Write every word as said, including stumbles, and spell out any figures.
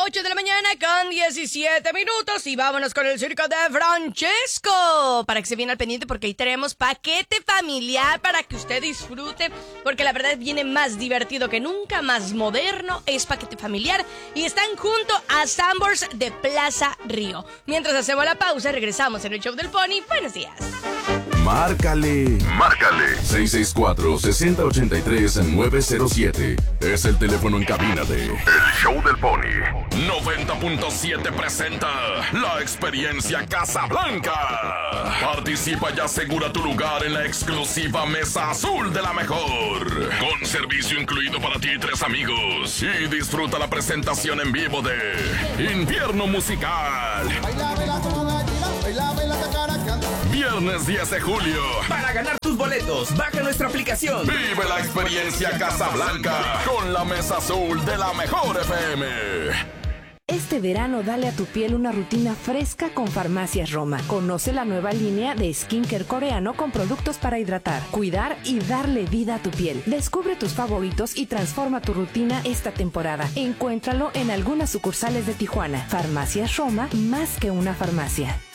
ocho de la mañana con diecisiete minutos y vámonos con el circo de Francesco para que se viene al pendiente porque ahí tenemos paquete familiar para que usted disfrute, porque la verdad viene más divertido que nunca, más moderno, es paquete familiar y están junto a Sambors de Plaza Río. Mientras hacemos la pausa, regresamos en el show del Pony. Buenos días. Márcale, márcale. seis seis cuatro, seis cero ocho tres, nueve cero siete. Es el teléfono en cabina de El Show del Pony. noventa punto siete presenta la experiencia Casablanca. Participa y asegura tu lugar en la exclusiva Mesa Azul de la Mejor. Con servicio incluido para ti y tres amigos. Y disfruta la presentación en vivo de Invierno Musical. Viernes diez de julio. Para ganar tus boletos, baja nuestra aplicación. Vive la experiencia Casablanca con la Mesa Azul de la Mejor F M. Este verano dale a tu piel una rutina fresca con Farmacias Roma. Conoce la nueva línea de skincare coreano con productos para hidratar, cuidar y darle vida a tu piel. Descubre tus favoritos y transforma tu rutina esta temporada. Encuéntralo en algunas sucursales de Tijuana. Farmacias Roma, más que una farmacia.